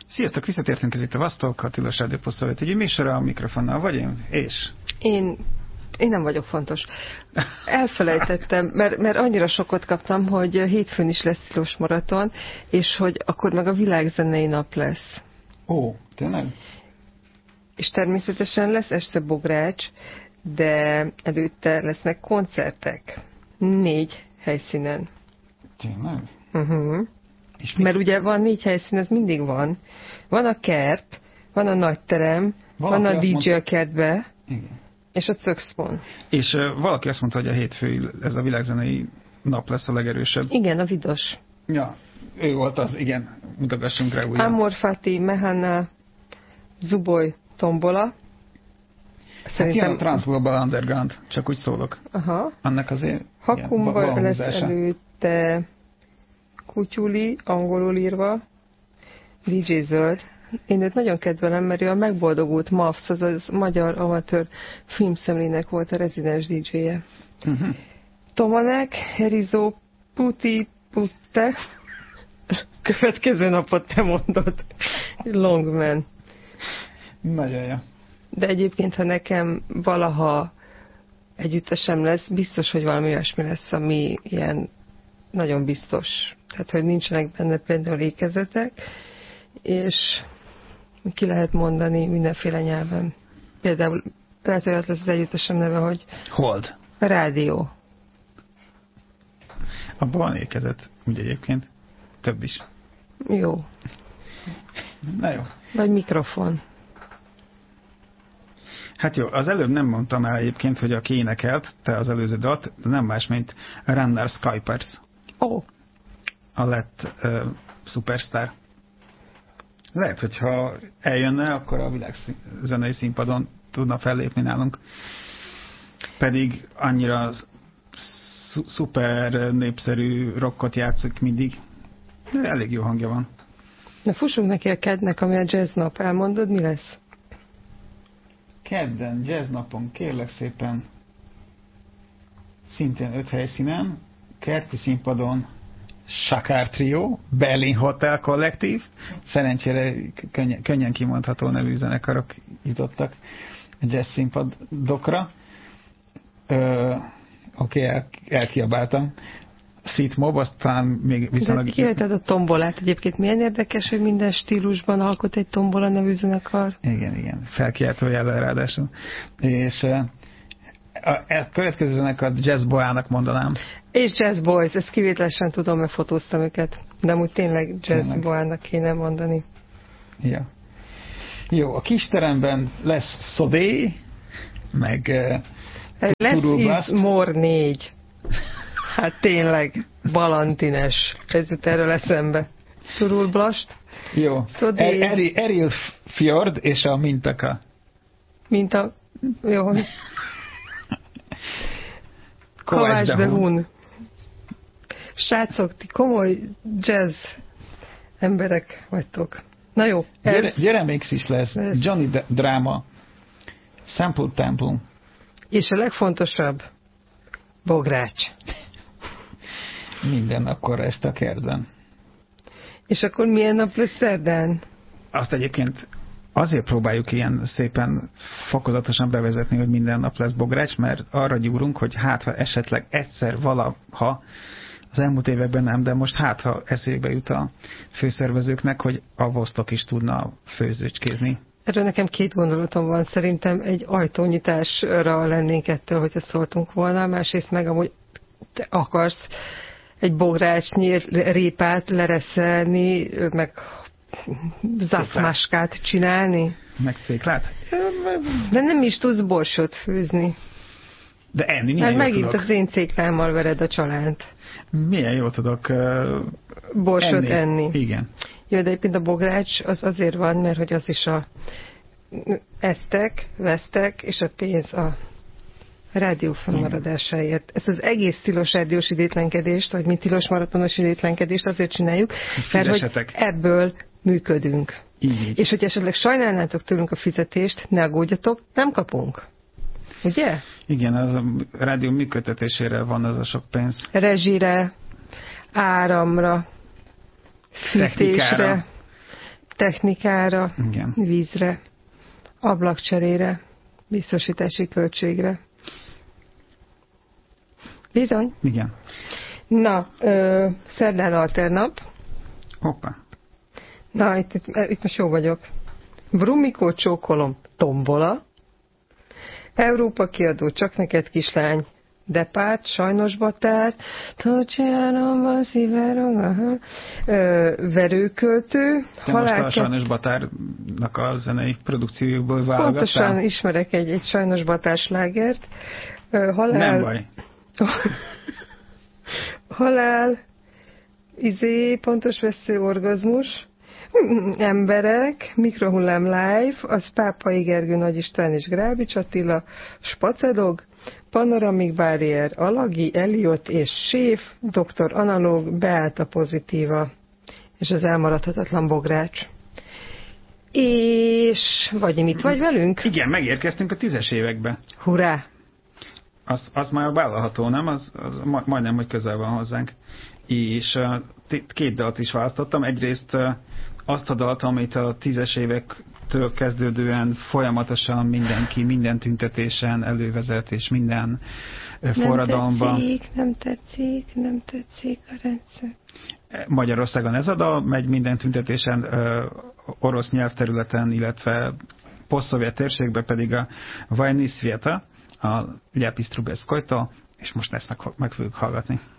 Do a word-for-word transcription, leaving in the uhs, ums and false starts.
Sziasztok, visszatértünk ez itt a Vasztok, a Tilos Rádió Posztolat. Egy műsora a mikrofonnal vagy én? És? Én, én nem vagyok fontos. Elfelejtettem, mert, mert annyira sokat kaptam, hogy hétfőn is lesz Tilos maraton, és hogy akkor meg a világzenei nap lesz. Ó, tényleg? És természetesen lesz este bogrács, de előtte lesznek koncertek. Négy helyszínen. Tényleg? Uh-huh. Mert ugye van négy helyszín, ez mindig van. Van a kert, van a nagyterem, valaki van a dé dzsé mondta... a kertbe, igen. És a Cökszpon. És uh, valaki azt mondta, hogy a hétfő ez a világzenei nap lesz a legerősebb. Igen, a Vidos. Ja, ő volt az, igen, mutagassunk rá újra. Amor Fati, Mehana, Zuboly, Tombola. Szerintem... Hát ilyen a Transglobal Underground, csak úgy szólok. Aha. Annak azért Hakumba lesz előtte Kutyuli, angolul írva, dé dzsé Zöld. Én őt nagyon kedvelem, mert ő a megboldogult mavsz, azaz Magyar Amatőr Filmszemlének volt a rezidens dé dzséje. Uh-huh. Tomanek, Herizó, Puti, Putte. Következő napot te mondod. Longman. Nagyon jó. De egyébként, ha nekem valaha együttesem lesz, biztos, hogy valami olyasmi lesz, ami ilyen nagyon biztos. Tehát, hogy nincsenek benne például ékezetek, és ki lehet mondani mindenféle nyelven. Például lehet, hogy az lesz az együttesem neve, hogy Hold. Rádió. Abban van ékezet, úgy egyébként. Több is. Jó. Na jó. Vagy mikrofon. Hát jó, az előbb nem mondtam el egyébként, hogy aki énekelt, te az előző dalt, nem más, mint Randall Skypers. Ó. Oh. A lett uh, szupersztár. Lehet, hogyha eljönne, akkor a világzenei színpadon tudna fellépni nálunk. Pedig annyira szuper népszerű rockot játszik mindig. De elég jó hangja van. Na fussunk neki a kednek, ami a jazz nap. Elmondod, mi lesz? Kedden, jazz napon, kérlek szépen, szintén öt helyszínen, kerti színpadon Sakár Trio, Berlin Hotel Kollektív, szerencsére könnyen, könnyen kimondható nevű zenekarok jutottak a jazz színpadokra. Oké, okay, el, elkiabáltam. Seat Mob, aztán még viszonylag... De kijötted a tombolát. Egyébként milyen érdekes, hogy minden stílusban alkot egy tombola nevű zenekar. Igen, igen. Felkiáltó jellel ráadásul. És a, a következő zenekar Jazz Boy-nak mondanám. És Jazz Boys, ezt kivételesen tudom, mert fotóztam őket. De amúgy tényleg Jazz Boy-nak kéne mondani. Ja. Jó, a kisteremben lesz Sodé, meg uh, lesz is More négy. Hát tényleg, Balantines. Ez jut erről eszembe. Turul Blast. Jó. Sodé. Er, Eril Fjord és a Mintaka. Minta... Jó. Kovács de Hun. Srácok, ti komoly jazz emberek vagytok. Na jó. Jeremix is lesz. Ez. Johnny Drama. Sample Temple. És a legfontosabb, Bogrács. Minden akkor este a kertben. És akkor milyen nap lesz szerdán? Azt egyébként azért próbáljuk ilyen szépen fokozatosan bevezetni, hogy minden nap lesz bogrács, mert arra gyúrunk, hogy hát ha esetleg egyszer valaha, az elmúlt években nem, de most hát ha eszébe jut a főszervezőknek, hogy a Vostok is tudna főzőcskézni. Erről nekem két gondolatom van. Szerintem egy ajtónyitásra lennénk ettől, hogyha szóltunk volna. Másrészt meg amúgy te akarsz egy bográcsnyi répát lereszelni, meg zaszmáskát csinálni. Meg céklát? De nem is tudsz borsot főzni. De enni milyen hát jól megint az én céklámmal vered a csalánt. Milyen jól tudok uh, borsot enni. enni. Igen. Jó, de egyébként a bogrács az azért van, mert hogy az is a eztek, vesztek, és a pénz a rádió fennmaradásáért. Ezt az egész tilos rádiós idétlenkedést, vagy mi tilos maratonos idétlenkedést azért csináljuk, mert hogy ebből működünk. Így. És hogy esetleg sajnálnátok tőlünk a fizetést, ne aggódjatok, nem kapunk. Ugye? Igen, az a rádió működtetésére van az a sok pénz. Rezsire, áramra, fűtésre, technikára, Igen. vízre, ablakcserére, biztosítási költségre. Bizony. Igen. Na, ö, szerdán alternap. Hoppá. Na, itt, itt, itt most jó vagyok. Brumikó csókolom, tombola. Európa kiadó, csak neked kislány. Depárt, sajnos batár, Tocsiánomban szíverog, verőköltő. Te most a sajnos batárnak a zenei produkciójukból válogattál? Pontosan ismerek egy, egy sajnos batár slágert. Halál, nem baj. Halál, izé, pontos vesző, orgazmus, emberek, mikrohullám live, az Pápai Gergő, Nagy István és Grábics Attila, Spacedog, Panoramik Barrier, Alagi, Eliott és Séf, doktor Analóg, Beáta Pozitíva, és az elmaradhatatlan Bogrács. És vagy mit vagy velünk? Igen, megérkeztünk a tízes évekbe. Hurrá! Az, az már vállalható, nem? Az, az majdnem, hogy közel van hozzánk. És uh, két dalt is választottam. Egyrészt uh, azt a dalt, amit a tízes évektől kezdődően folyamatosan mindenki, minden tüntetésen elővezet, és minden uh, forradalomban. Nem tetszik, nem tetszik, nem tetszik a rendszer. Magyarországon ez a dal megy minden tüntetésen, uh, orosz nyelvterületen, illetve posztszovjet térségben pedig a Vajni Sveta, a Lepis Trubetskoytól, és most ezt meg, meg fogjuk hallgatni.